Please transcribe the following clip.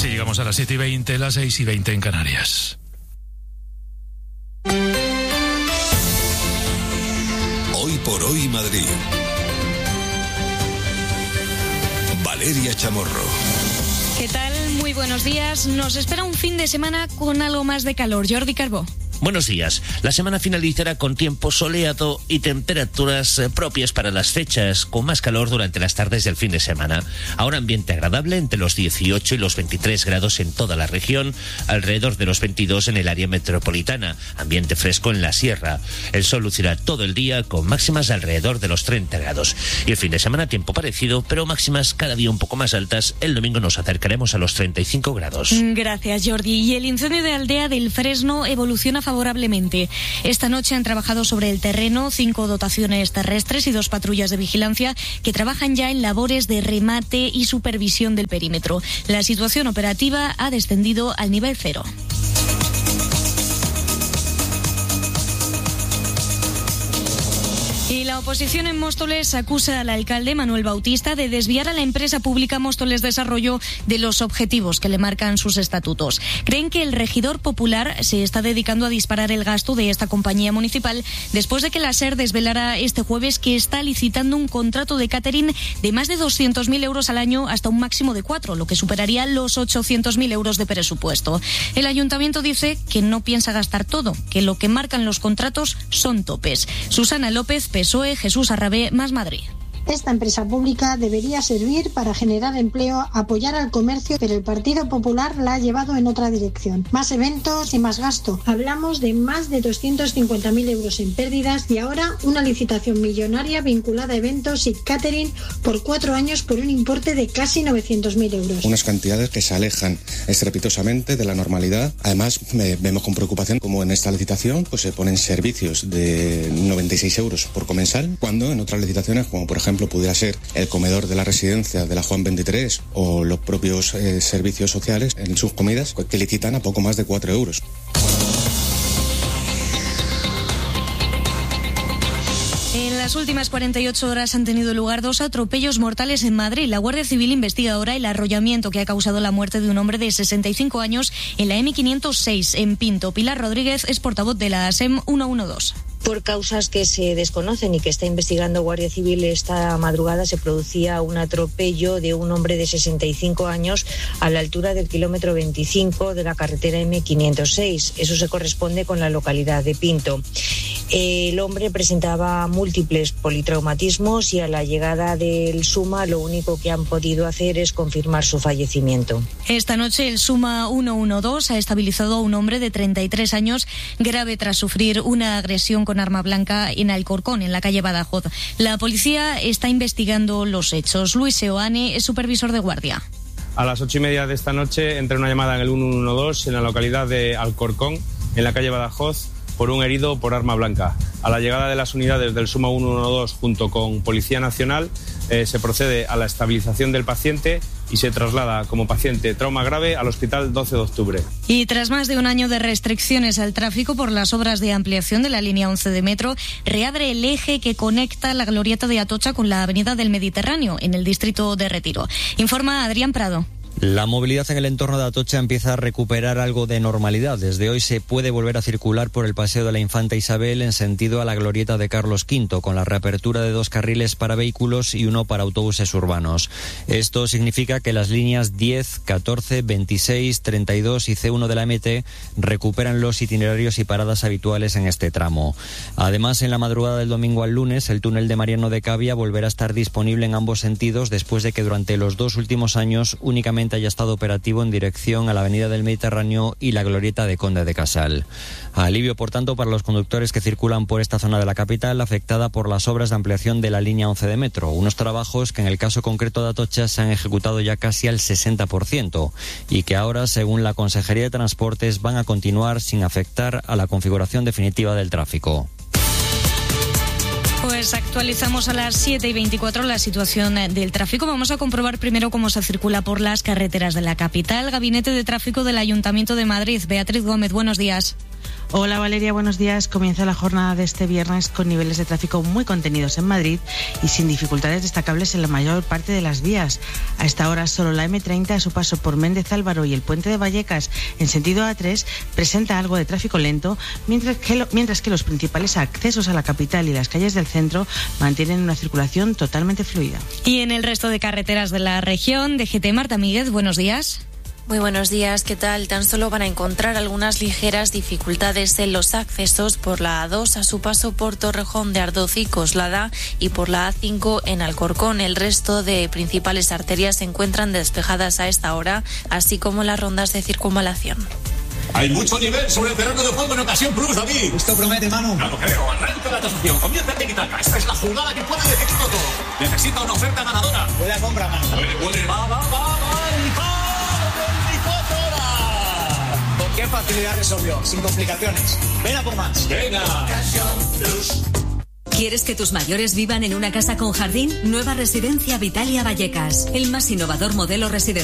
Así llegamos a las 7:20, las 6:20 en Canarias. Hoy por hoy Madrid. Valeria Chamorro. ¿Qué tal? Muy buenos días. Nos espera un fin de semana con algo más de calor. Jordi Carbó. Buenos días. La semana finalizará con tiempo soleado y temperaturas propias para las fechas, con más calor durante las tardes del fin de semana. Ahora ambiente agradable entre los 18 y los 23 grados en toda la región, alrededor de los 22 en el área metropolitana. Ambiente fresco en la sierra. El sol lucirá todo el día con máximas alrededor de los 30 grados. Y el fin de semana tiempo parecido, pero máximas cada día un poco más altas. El domingo nos acercaremos a los 35 grados. Gracias, Jordi. Y el incendio de Aldea del Fresno evoluciona favorablemente. Esta noche han trabajado sobre el terreno 5 dotaciones terrestres y 2 patrullas de vigilancia que trabajan ya en labores de remate y supervisión del perímetro. La situación operativa ha descendido al nivel 0. Y la oposición en Móstoles acusa al alcalde Manuel Bautista de desviar a la empresa pública Móstoles Desarrollo de los objetivos que le marcan sus estatutos. Creen que el regidor popular se está dedicando a disparar el gasto de esta compañía municipal después de que la SER desvelara este jueves que está licitando un contrato de catering de más de 200.000 euros al año hasta un máximo de 4, lo que superaría los 800.000 euros de presupuesto. El ayuntamiento dice que no piensa gastar todo, que lo que marcan los contratos son topes. Susana López, PSOE, Jesús Arrabé, Más Madrid. Esta empresa pública debería servir para generar empleo, apoyar al comercio, pero el Partido Popular la ha llevado en otra dirección. Más eventos y más gasto. Hablamos de más de 250.000 euros en pérdidas y ahora una licitación millonaria vinculada a eventos y catering por 4 años por un importe de casi 900.000 euros. Unas cantidades que se alejan estrepitosamente de la normalidad. Además, vemos con preocupación como en esta licitación pues se ponen servicios de 96 euros por comensal, cuando en otras licitaciones, como por ejemplo pudiera ser el comedor de la residencia de la Juan 23 o los propios servicios sociales en sus comidas, que licitan a poco más de 4 euros. En las últimas 48 horas han tenido lugar 2 atropellos mortales en Madrid. La Guardia Civil investiga ahora el arrollamiento que ha causado la muerte de un hombre de 65 años en la M506 en Pinto. Pilar Rodríguez es portavoz de la SEM 112. Por causas que se desconocen y que está investigando Guardia Civil, esta madrugada se producía un atropello de un hombre de 65 años a la altura del kilómetro 25 de la carretera M506. Eso se corresponde con la localidad de Pinto. El hombre presentaba múltiples politraumatismos y a la llegada del SUMA lo único que han podido hacer es confirmar su fallecimiento. Esta noche el SUMA 112 ha estabilizado a un hombre de 33 años grave tras sufrir una agresión con arma blanca en Alcorcón, en la calle Badajoz. La policía está investigando los hechos. Luis Seoane es supervisor de guardia. A las 8:30 de esta noche entra una llamada en el 112 en la localidad de Alcorcón, en la calle Badajoz, por un herido por arma blanca. A la llegada de las unidades del SUMA 112 junto con Policía Nacional se procede a la estabilización del paciente y se traslada como paciente trauma grave al Hospital 12 de Octubre. Y tras más de un año de restricciones al tráfico por las obras de ampliación de la línea 11 de metro, reabre el eje que conecta la glorieta de Atocha con la Avenida del Mediterráneo, en el distrito de Retiro. Informa Adrián Prado. La movilidad en el entorno de Atocha empieza a recuperar algo de normalidad. Desde hoy se puede volver a circular por el Paseo de la Infanta Isabel en sentido a la glorieta de Carlos V, con la reapertura de 2 carriles para vehículos y 1 para autobuses urbanos. Esto significa que las líneas 10, 14, 26, 32 y C1 de la MT recuperan los itinerarios y paradas habituales en este tramo. Además, en la madrugada del domingo al lunes, el túnel de Mariano de Cavia volverá a estar disponible en ambos sentidos después de que durante los 2 últimos años únicamente haya estado operativo en dirección a la Avenida del Mediterráneo y la glorieta de Conde de Casal. Alivio, por tanto, para los conductores que circulan por esta zona de la capital afectada por las obras de ampliación de la línea 11 de metro, unos trabajos que en el caso concreto de Atocha se han ejecutado ya casi al 60% y que ahora, según la Consejería de Transportes, van a continuar sin afectar a la configuración definitiva del tráfico. Pues actualizamos a las 7:24 la situación del tráfico. Vamos a comprobar primero cómo se circula por las carreteras de la capital. Gabinete de Tráfico del Ayuntamiento de Madrid. Beatriz Gómez, buenos días. Hola Valeria, buenos días. Comienza la jornada de este viernes con niveles de tráfico muy contenidos en Madrid y sin dificultades destacables en la mayor parte de las vías. A esta hora solo la M30 a su paso por Méndez Álvaro y el puente de Vallecas en sentido A3 presenta algo de tráfico lento, mientras que los principales accesos a la capital y las calles del centro mantienen una circulación totalmente fluida. Y en el resto de carreteras de la región, DGT Marta Míguez, buenos días. Muy buenos días, ¿qué tal? Tan solo van a encontrar algunas ligeras dificultades en los accesos por la A2 a su paso por Torrejón de Ardoz y Coslada y por la A5 en Alcorcón. El resto de principales arterias se encuentran despejadas a esta hora, así como las rondas de circunvalación. Hay mucho nivel sobre el terreno de juego en Ocasión Plus, David. Esto promete, Manu. No lo creo. Arranca la tasación. Comienza el tiki-taka. Esta es la jugada que puede decidirlo todo. Necesita una oferta ganadora. Buena compra, Manu. Puede. Va. ¿Con qué facilidad resolvió? Sin complicaciones. Ven a por más. Venga. Ocasión Plus. ¿Quieres que tus mayores vivan en una casa con jardín? Nueva residencia Vitalia Vallecas. El más innovador modelo residencial